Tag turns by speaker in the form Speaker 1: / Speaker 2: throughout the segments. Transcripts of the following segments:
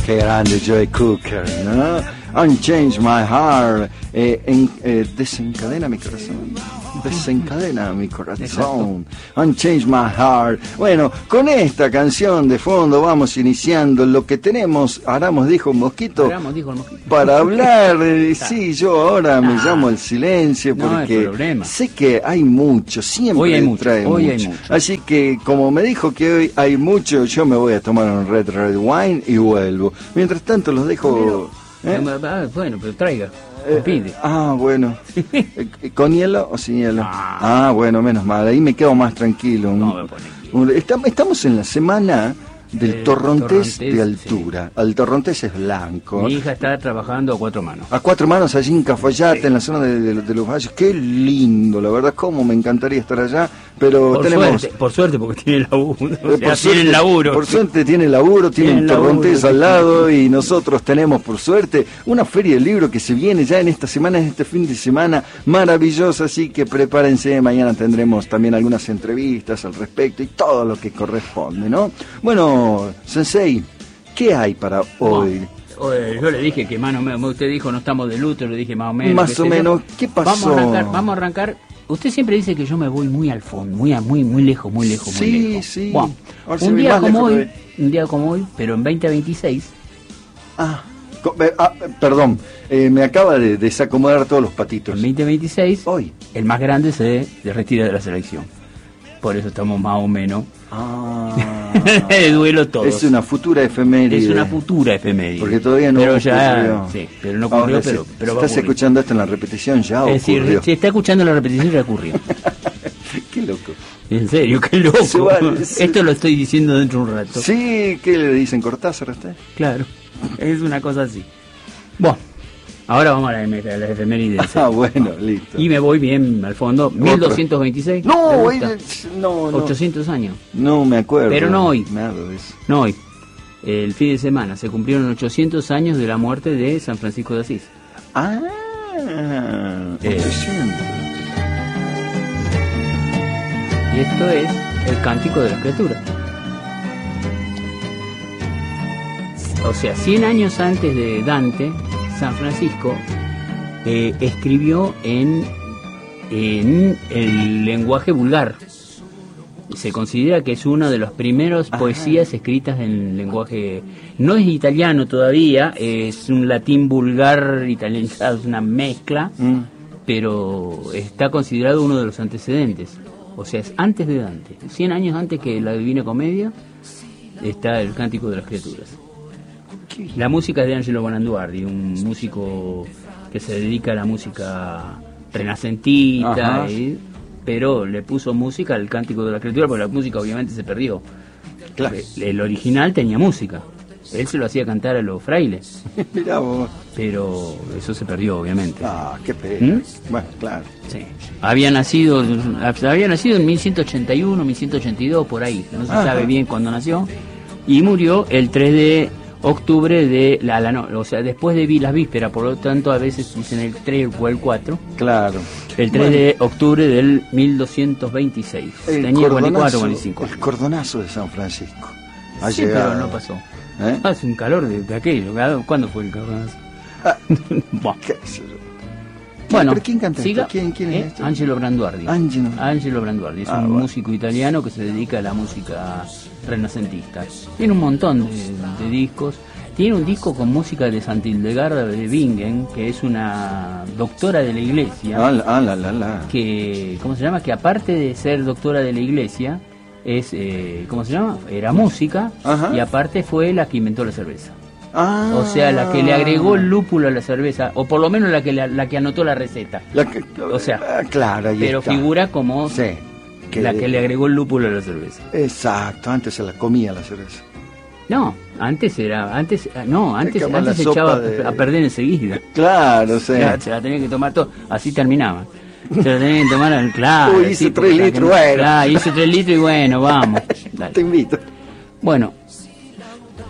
Speaker 1: Qué grande Joe Cooker, ¿no? Unchange My Heart. Desencadena mi corazón. Desencadena mi corazón. Unchange My Heart. Bueno, con esta canción de fondo vamos iniciando lo que tenemos. Aramos dijo un mosquito. Para hablar. Sí, yo ahora me llamo el silencio porque sé que hay mucho. Siempre
Speaker 2: hoy hay mucho,
Speaker 1: trae
Speaker 2: hoy
Speaker 1: mucho.
Speaker 2: Hay mucho.
Speaker 1: Así que como me dijo que hoy hay mucho, yo me voy a tomar un red wine y vuelvo. Mientras tanto los dejo.
Speaker 2: Bueno, pero traiga. Pide.
Speaker 1: Bueno. ¿Con hielo o sin hielo? Bueno, menos mal. Ahí me quedo más tranquilo. Estamos en la semana del torrontés de altura. Sí. El torrontés es blanco.
Speaker 2: Mi hija está trabajando a 4 manos.
Speaker 1: A 4 manos allí en Cafayate, en la zona de los valles. Qué lindo, la verdad, cómo me encantaría estar allá. Pero
Speaker 2: por suerte, porque tiene laburo. Tiene laburo.
Speaker 1: Por suerte tiene laburo, tiene un torrontés al lado y nosotros tenemos, por suerte, una feria del libro que se viene ya en esta semana, en este fin de semana maravillosa, así que prepárense, mañana tendremos también algunas entrevistas al respecto y todo lo que corresponde, ¿no? Bueno, Sensei, ¿qué hay para hoy?
Speaker 2: Yo le dije que más o menos, usted dijo no estamos de luto, le dije más o menos.
Speaker 1: Más o menos, ¿qué pasó?
Speaker 2: Vamos a arrancar. Usted siempre dice que yo me voy muy al fondo, muy lejos.
Speaker 1: Sí.
Speaker 2: Bueno, un día como hoy, pero en 2026.
Speaker 1: Perdón, me acaba de desacomodar todos los patitos.
Speaker 2: En 2026,
Speaker 1: hoy,
Speaker 2: el más grande se retira de la selección. Por eso estamos más o menos de duelo todos.
Speaker 1: Es una futura efeméride.
Speaker 2: Porque
Speaker 1: todavía no
Speaker 2: ocurrió.
Speaker 1: Sí,
Speaker 2: pero no ocurrió, pero
Speaker 1: estás escuchando esto en la repetición, ya ocurrió. Es decir,
Speaker 2: si está escuchando la repetición, ya ocurrió.
Speaker 1: Qué loco.
Speaker 2: En serio, qué loco. Esto lo estoy diciendo dentro de un rato.
Speaker 1: Sí, ¿qué le dicen? ¿Cortázar a usted?
Speaker 2: Claro, es una cosa así. Bueno, ahora vamos a la efeméride.
Speaker 1: Bueno, listo.
Speaker 2: Y me voy bien al fondo. 1226.
Speaker 1: No,
Speaker 2: 800 años.
Speaker 1: No me acuerdo.
Speaker 2: Pero no hoy.
Speaker 1: Nada de eso.
Speaker 2: No hoy. El fin de semana se cumplieron 800 años de la muerte de San Francisco de Asís.
Speaker 1: 800.
Speaker 2: Y esto es el Cántico de las Criaturas. O sea, 100 años antes de Dante, San Francisco escribió en el lenguaje vulgar. Se considera que es una de las primeras poesías escritas en lenguaje, no es italiano todavía, es un latín vulgar italianizado, es una mezcla, pero está considerado uno de los antecedentes. O sea, es antes de Dante, 100 años antes que la Divina Comedia está el Cántico de las Criaturas. La música es de Angelo Bonanduardi, un músico que se dedica a la música renacentista, pero le puso música al Cántico de la Criatura, porque la música obviamente se perdió.
Speaker 1: Claro.
Speaker 2: El original tenía música, él se lo hacía cantar a los frailes.
Speaker 1: Mirá vos.
Speaker 2: Pero eso se perdió, obviamente.
Speaker 1: Qué pena. Bueno, claro.
Speaker 2: Sí. Había nacido en 1181, 1182, por ahí, no se sabe bien cuándo nació, y murió el 3 de octubre de o sea, después de las vísperas, por lo tanto a veces dicen el 3 o el 4.
Speaker 1: Claro.
Speaker 2: El 3 de octubre del 1226. Tenía 44 o 45.
Speaker 1: El cordonazo de San Francisco.
Speaker 2: Pero no pasó. Hace un calor de aquello. ¿Cuándo fue el cordonazo? Bueno,
Speaker 1: ¿pero quién canta esto? ¿Quién es esto?
Speaker 2: Angelo Branduardi. Angelo Branduardi es un músico italiano que se dedica a la música renacentista. Tiene un montón de discos. Tiene un disco con música de Santa Hildegarda de Bingen, que es una doctora de la iglesia. Que, ¿cómo se llama? Que aparte de ser doctora de la iglesia, es, ¿cómo se llama? Era música, y aparte fue la que inventó la cerveza. O sea, la que le agregó el lúpulo a la cerveza, o por lo menos la que anotó la receta. O sea,
Speaker 1: claro,
Speaker 2: pero está. Figura como que le agregó el lúpulo a la cerveza.
Speaker 1: Exacto, antes se la comía la cerveza.
Speaker 2: No, antes se echaba a perder enseguida.
Speaker 1: Claro, sí.
Speaker 2: Se la tenía que tomar todo, así terminaba. Se la tenía que tomar, claro.
Speaker 1: Uy, hice 3 litros, bueno.
Speaker 2: Claro, hice 3 litros y bueno, vamos. Dale.
Speaker 1: Te invito.
Speaker 2: Bueno,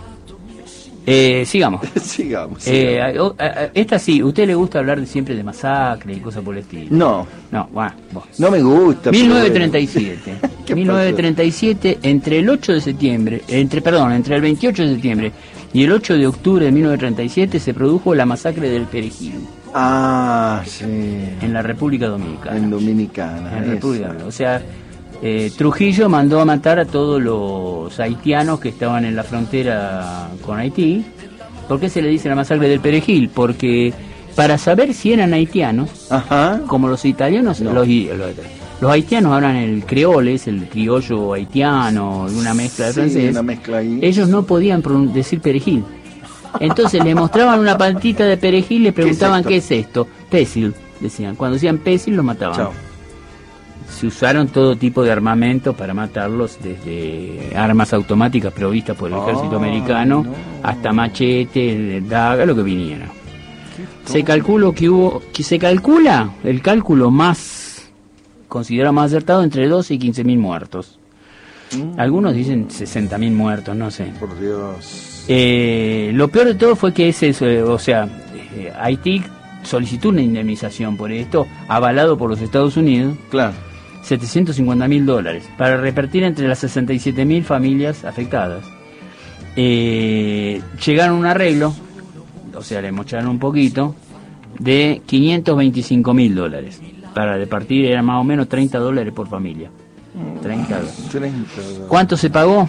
Speaker 2: Sigamos.
Speaker 1: Sigamos.
Speaker 2: Esta sí, ¿a usted le gusta hablar siempre de masacre y cosas por el estilo?
Speaker 1: No.
Speaker 2: No, bueno, vos.
Speaker 1: No me gusta.
Speaker 2: 1937.
Speaker 1: ¿Qué
Speaker 2: 1937, entre el 8 de septiembre, entre el 28 de septiembre y el 8 de octubre de 1937 se produjo la masacre del Perejil.
Speaker 1: Ah, sí.
Speaker 2: En la República Dominicana.
Speaker 1: En Dominicana.
Speaker 2: En República Dominicana. O sea, Trujillo mandó a matar a todos los haitianos que estaban en la frontera con Haití. ¿Por qué se le dice la masacre del Perejil? Porque para saber si eran haitianos,
Speaker 1: ajá,
Speaker 2: como los italianos,
Speaker 1: no.
Speaker 2: los haitianos hablan el creole, es el criollo haitiano, una mezcla de francés.
Speaker 1: Una mezcla ahí.
Speaker 2: Ellos no podían decir perejil. Entonces le mostraban una pantita de perejil y le preguntaban ¿qué es esto? Pésil, decían. Cuando decían pésil los mataban.
Speaker 1: Chao.
Speaker 2: Se usaron todo tipo de armamento para matarlos, desde armas automáticas provistas por el ejército americano, hasta machetes, daga, lo que viniera. Se calcula el cálculo más considerado más acertado entre 12 y 15.000 muertos. Algunos dicen 60.000 muertos, no sé.
Speaker 1: Por Dios.
Speaker 2: Lo peor de todo fue que Haití solicitó una indemnización por esto, avalado por los Estados Unidos.
Speaker 1: Claro.
Speaker 2: $750.000 para repartir entre las 67.000 familias afectadas. Llegaron a un arreglo, o sea, le mocharon un poquito, de $525.000 para repartir, eran más o menos $30 por familia. 30 dólares. ¿Cuánto se pagó?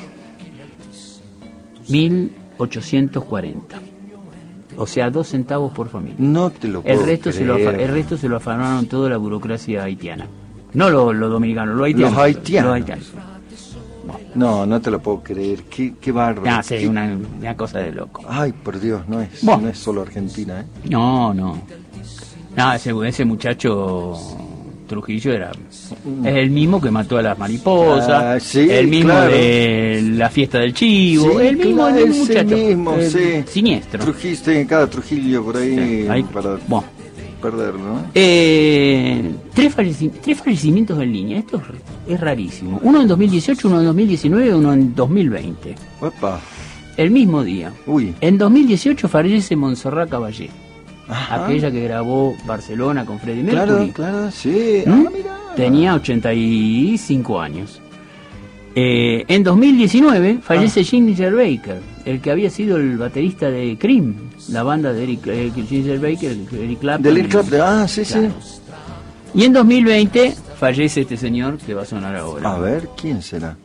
Speaker 2: 1.840. O sea, 2 centavos por familia.
Speaker 1: No te lo puedo
Speaker 2: el resto se lo afanaron toda la burocracia haitiana. No los dominicanos, los haitianos.
Speaker 1: Los haitianos. No te lo puedo creer. Qué bárbaro.
Speaker 2: Ah, sí, una cosa de loco.
Speaker 1: Ay, por Dios, no es solo Argentina, ¿eh?
Speaker 2: No, ese muchacho Trujillo es el mismo que mató a las mariposas,
Speaker 1: sí,
Speaker 2: el mismo
Speaker 1: claro,
Speaker 2: de la fiesta del chivo,
Speaker 1: sí,
Speaker 2: el mismo muchacho.
Speaker 1: Sí.
Speaker 2: Siniestro.
Speaker 1: Trujillo, en cada Trujillo por ahí,
Speaker 2: sí,
Speaker 1: para perder, ¿no?
Speaker 2: 3 fallecimientos en línea, esto es rarísimo. Uno en 2018, uno en 2019, uno en 2020.
Speaker 1: Opa.
Speaker 2: El mismo día.
Speaker 1: Uy.
Speaker 2: En 2018 fallece Montserrat Caballé.
Speaker 1: Ajá.
Speaker 2: Aquella que grabó Barcelona con Freddie Mercury.
Speaker 1: Claro, sí.
Speaker 2: Mirá. Tenía 85 años. En 2019 fallece Ginger Baker, el que había sido el baterista de Cream, la banda de Ginger Baker, Eric Clapton.
Speaker 1: De Eric Clapton, sí.
Speaker 2: Y en 2020 fallece este señor que va a sonar ahora.
Speaker 1: A ver, ¿quién será?